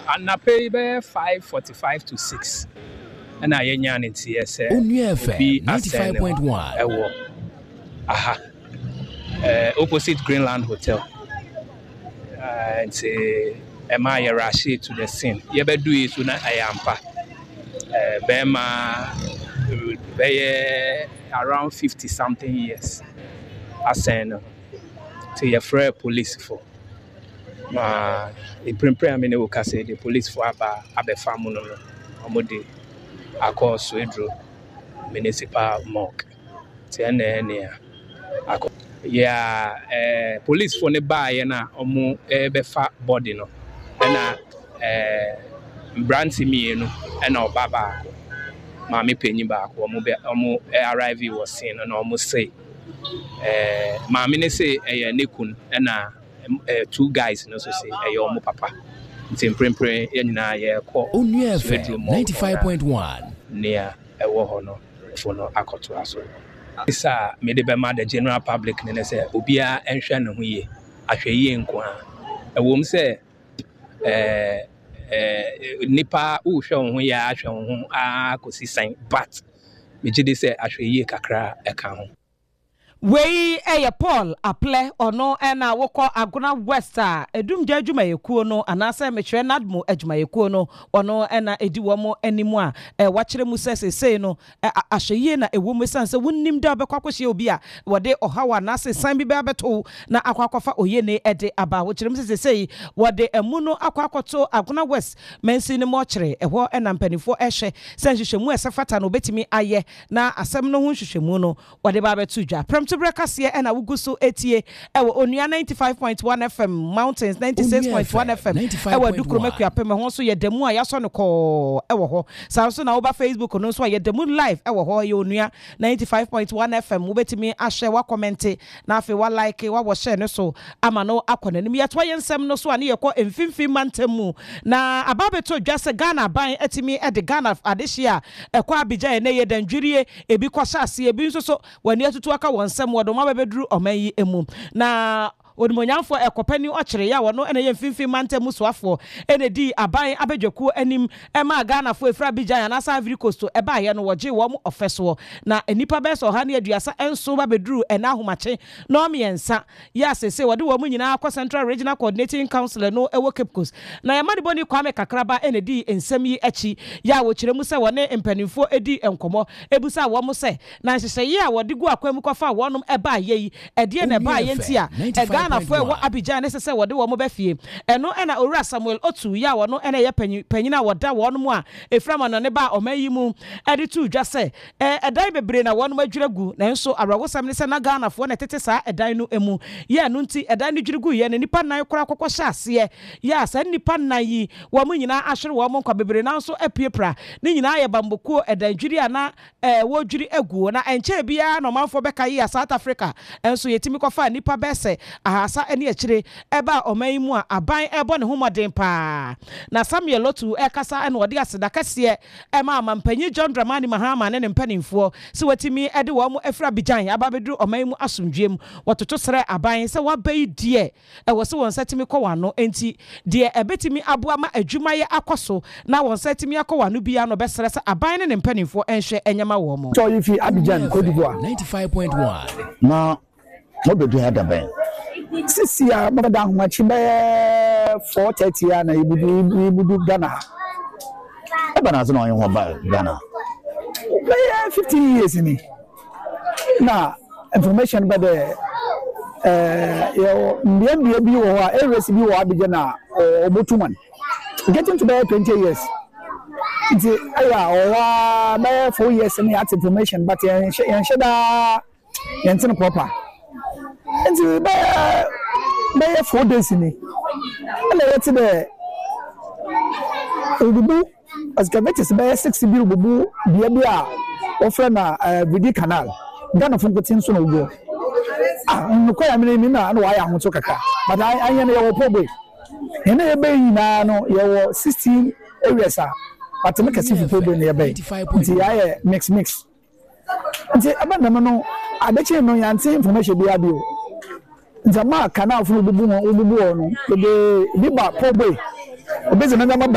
Anape be 5:45 to 6. And I yan it yes. Be 95.1. Aha. Opposite Greenland Hotel. And say am I rush to the scene? You better do it when I am pa. Bema around 50 something years. I send to your friend police for. In prime we can say the police for Abe Famuno Omode Akon Swedro Municipal Morgue. Yeah, police for the buy na omu befa body no. Na Branty me no na obaba Mami penny back omu arrive was seen and almost say Mami ne say Nikun na 2 guys no so say omu papa. It's in print na ye call 95.1 near a war no for no akoto aso. Sir, me de be ma the general public ne say obia enhwe ne ho ye ahwe ye nko a ewom say nipa u hwe ho ya ahwe ho akosi san but me gide say ahwe ye kakra eka ho. Wei Paul aple ono na woko Agona West edum je adwuma yekuo no anase mehwe nadmo adwuma yekuo no ono na edi wo mo animu a wachire mu sesese no ahye na ewo mu sanse wonnim da bekwakohye obi a wode ohawa anase san bi be beto na akwakofa oyene ede aba wachire mu sesese wode emu no akwakoto Agona West mensi ne mo kire eho na mpanifo ehwe sanhwehwemu esefata no betimi aye na asem no ho hwehwemu no wode ba beto dwa to breakfast and I will go so etie ewo onua 95.1 FM Mountains 96.1 FM ewo dukromekua apem ho so ye demu a yaso no ko ewo ho sanso na oba Facebook no so ye demu live ewo ho ye onua 95.1 FM ubetimi ahye wa comment na afi wa like wa share no so ama no akona nim yetwa ye nsem no so ani ye ko emfimfim mantemu na ababeto dwase Ghana ban etimi e de Ghana adehia ekwa Abidjan ne ye dandwirie ebi kwasha ase ebi nso so wani atutu aka won sem wodoma bebedru omayi emu na odimonyamfo ekopani okire ya wono ene ye mfimfim mantemu soafo ene di aban abedwaku anim ema Ghana fo efra Abidjan na Ivory Coast eba ye no woje wo mo ofeso na enipa beso ha na aduasa enso babedru ena ahomache no omiensa ya sese wode wo mu nyina akọ Central Regional Coordinating Council no ewo Cape Coast na ya made boni Kwame Kakraba ene di ensem yi achi ya wo kire mu se wone empanimfo edi enkomo ebusa wo mo se na hyehyɛ ye a wode gu akwam kwafa wonom eba ye yi ede na eba ye ntia Ghana fo ewo Abidjan ne sese wode wo mo befie eno ena Owura Samuel Otu ya wono ena ye panyina woda wonom a eframa no ne ba omayi mu ede tu dwa se edan bebre na wonom adwiragu na nso awragosam ne se na Ghana fo na tete sa edan no emu ye no nti edan ne dwiragu ye ne nipa nan kora kokko hyase ya sa nipa nan yi wo mo nyina ahwere wo mo kwa bebre na nso apiepra ne nyina ye bambokuo edan dwiri ana wo dwiri agu na enche bia no manfo beka yi South Africa enso yetimi kofa nipa bese ahasa ene akire eba oman mu a aban ebo ne homoden pa na Samuel Otu ekasa ene wode aseda kase ema amampanyi John Dramani Mahama ne mpanimfo se watimi ede wo mo Afra Abidjan ababedru oman mu asomdwem wototo sere aban se wabai die ewo se won satimi kowano enti die ebetimi aboa ma adwuma ye akoso na won satimi akowano bia no besere se aban ne mpanimfo enhwe enyama wo mo so if Abidjan Cote d'Ivoire 95.1 na mo bedu hada ben sisi ya mabada ahụmachi be 4:30 ya na ibudu Ghana ebe na azụ na onye nwa ba Ghana be 15 years ni na information be the yo mbie bi wo ha areas bi wo Abidjan na obotuman getting to be 20 years it's aya owa be 4 years ni at information but yan sheda yan tin proper and by 4 days in it. And I went there. Ubu as Gavetis by 60 Bubu, Biabia, Ofrana, Vidi Canal. Ghana from Cotinson will go. No, I mean, I know I am Sokaka, but I am your probably. And I bay now, your 16 areas are. But to make a civil problem nearby. Mix. And say, Abandon, I bet you know your information be able. Zama canal from the boom, no, the biba, poor boy.